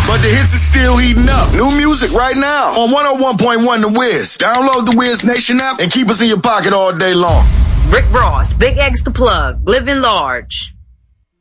but the hits are still heating up. New music right now on 101.1 The Wiz. Download the Wiz Nation app and keep us in your pocket all day long. Rick Ross, Big X the Plug, Living Large.